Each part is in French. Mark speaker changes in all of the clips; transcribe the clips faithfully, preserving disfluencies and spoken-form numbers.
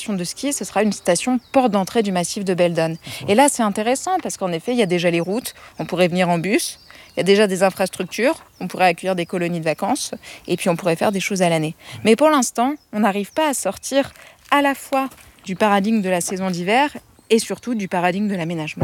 Speaker 1: station de ski, ce sera une station porte d'entrée du massif de Belledonne. Et là, c'est intéressant parce qu'en effet, il y a déjà les routes, on pourrait venir en bus, il y a déjà des infrastructures, on pourrait accueillir des colonies de vacances et puis on pourrait faire des choses à l'année. Mais pour l'instant, on n'arrive pas à sortir à la fois du paradigme de la saison d'hiver et surtout du paradigme de l'aménagement.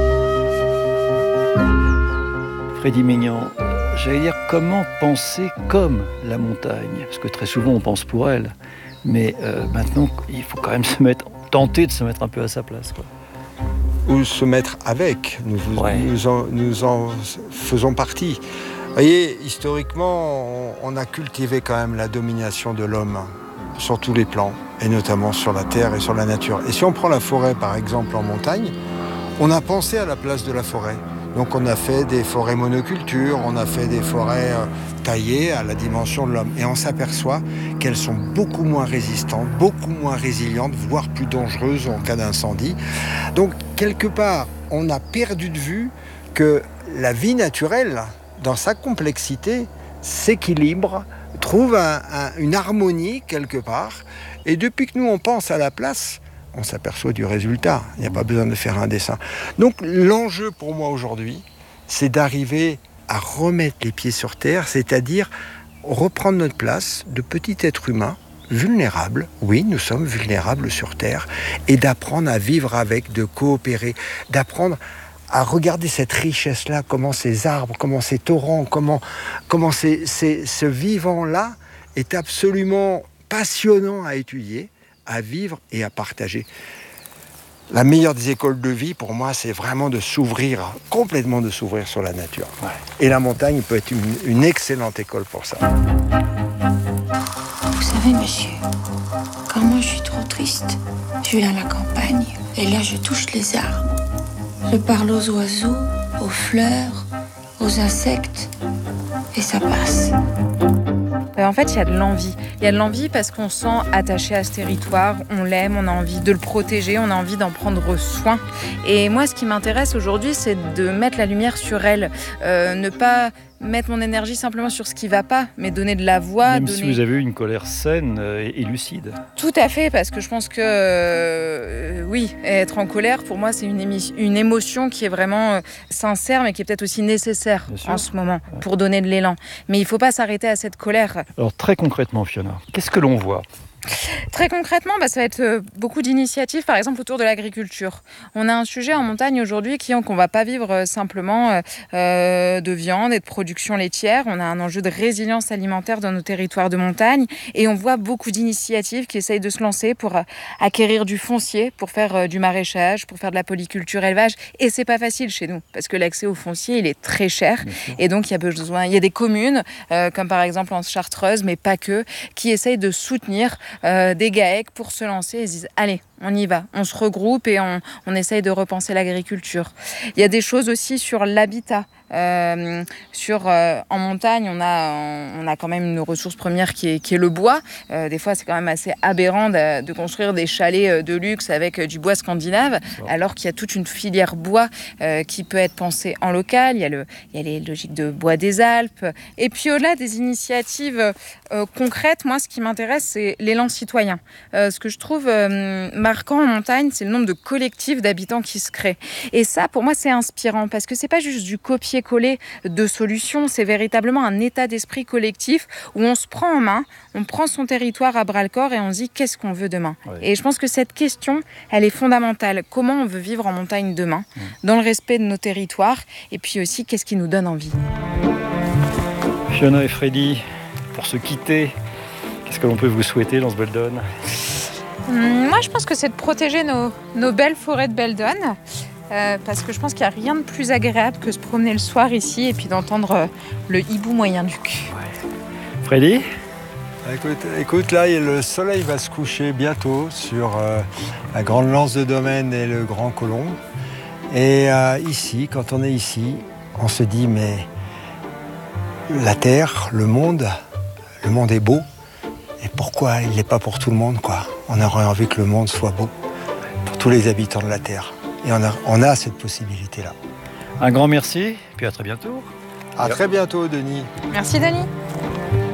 Speaker 2: Freddy Maignan, j'allais dire comment penser comme la montagne, parce que très souvent on pense pour elle, mais euh, maintenant il faut quand même se mettre, tenter de se mettre un peu à sa place, quoi.
Speaker 3: Ou se mettre avec, nous,
Speaker 2: Ouais.
Speaker 3: nous, en, nous en faisons partie. Vous voyez, historiquement, on, on a cultivé quand même la domination de l'homme sur tous les plans, et notamment sur la terre et sur la nature. Et si on prend la forêt, par exemple, en montagne, on a pensé à la place de la forêt. Donc on a fait des forêts monocultures, on a fait des forêts euh, taillées à la dimension de l'homme. Et on s'aperçoit qu'elles sont beaucoup moins résistantes, beaucoup moins résilientes, voire plus dangereuses en cas d'incendie. Donc quelque part, on a perdu de vue que la vie naturelle, dans sa complexité, s'équilibre, trouve un, un, une harmonie quelque part. Et depuis que nous on pense à la place, on s'aperçoit du résultat. Il n'y a pas besoin de faire un dessin. Donc l'enjeu pour moi aujourd'hui, c'est d'arriver à remettre les pieds sur terre, c'est-à-dire reprendre notre place de petit être humain, vulnérable. Oui, nous sommes vulnérables sur terre. Et d'apprendre à vivre avec, de coopérer, d'apprendre à regarder cette richesse-là, comment ces arbres, comment ces torrents, comment, comment ces, ces, ce vivant-là est absolument passionnant à étudier, à vivre et à partager. La meilleure des écoles de vie, pour moi, c'est vraiment de s'ouvrir, complètement de s'ouvrir sur la nature. Ouais. Et la montagne peut être une, une excellente école pour ça.
Speaker 4: Vous savez, monsieur, quand moi je suis trop triste, je vais à la campagne et là je touche les arbres. Je parle aux oiseaux, aux fleurs, aux insectes et ça passe.
Speaker 1: En fait, il y a de l'envie. Il y a de l'envie parce qu'on se sent attaché à ce territoire, on l'aime, on a envie de le protéger, on a envie d'en prendre soin. Et moi, ce qui m'intéresse aujourd'hui, c'est de mettre la lumière sur elle, euh, ne pas mettre mon énergie simplement sur ce qui ne va pas, mais donner de la voix.
Speaker 2: Même
Speaker 1: donner...
Speaker 2: si vous avez eu une colère saine et, et lucide.
Speaker 1: Tout à fait, parce que je pense que, euh, oui, être en colère, pour moi, c'est une, émi- une émotion qui est vraiment euh, sincère, mais qui est peut-être aussi nécessaire en ce moment, ouais, pour donner de l'élan. Mais il ne faut pas s'arrêter à cette colère.
Speaker 2: Alors, très concrètement, Fiona, qu'est-ce que l'on voit ?
Speaker 1: Très concrètement, bah, ça va être beaucoup d'initiatives, par exemple autour de l'agriculture. On a un sujet en montagne aujourd'hui qui est qu'on ne va pas vivre simplement euh, de viande et de production laitière. On a un enjeu de résilience alimentaire dans nos territoires de montagne et on voit beaucoup d'initiatives qui essayent de se lancer pour acquérir du foncier, pour faire du maraîchage, pour faire de la polyculture élevage. Et c'est pas facile chez nous parce que l'accès au foncier, il est très cher. Et donc, il y a besoin, il y a des communes, euh, comme par exemple en Chartreuse, mais pas que, qui essayent de soutenir Euh, des GAEC pour se lancer et se disent allez, on y va, on se regroupe et on, on essaye de repenser l'agriculture. Il y a des choses aussi sur l'habitat. Euh, sur, euh, en montagne, on a, on a quand même une ressource première qui est, qui est le bois. Euh, des fois, c'est quand même assez aberrant de, de construire des chalets de luxe avec du bois scandinave, alors qu'il y a toute une filière bois euh, qui peut être pensée en local. Il y a, le, il y a les logiques de bois des Alpes. Et puis au-delà des initiatives euh, concrètes, moi, ce qui m'intéresse, c'est l'élan citoyen. Euh, ce que je trouve euh, marquant en montagne, c'est le nombre de collectifs d'habitants qui se créent. Et ça, pour moi, c'est inspirant parce que c'est pas juste du copier-coller de solutions, c'est véritablement un état d'esprit collectif où on se prend en main, on prend son territoire à bras-le-corps et on se dit qu'est-ce qu'on veut demain. Ouais. Et je pense que cette question, elle est fondamentale. Comment on veut vivre en montagne demain, mmh. dans le respect de nos territoires et puis aussi qu'est-ce qui nous donne envie.
Speaker 2: Fiona et Freddy, pour se quitter, qu'est-ce que l'on peut vous souhaiter dans ce Belledonne ?
Speaker 1: Moi, je pense que c'est de protéger nos, nos belles forêts de Belledonne, euh, parce que je pense qu'il n'y a rien de plus agréable que se promener le soir ici et puis d'entendre euh, le hibou moyen-duc.
Speaker 2: Ouais. Freddy ?
Speaker 3: Écoute, écoute, là, le soleil va se coucher bientôt sur euh, la grande lance de Domaine et le Grand Colomb. Et euh, ici, quand on est ici, on se dit, mais la Terre, le monde, le monde est beau. Et pourquoi il n'est pas pour tout le monde, quoi ? On aurait envie que le monde soit beau pour tous les habitants de la Terre. Et on a, on a cette possibilité-là.
Speaker 2: Un grand merci, puis à très bientôt.
Speaker 3: À très bientôt, Denis.
Speaker 1: Merci, Denis.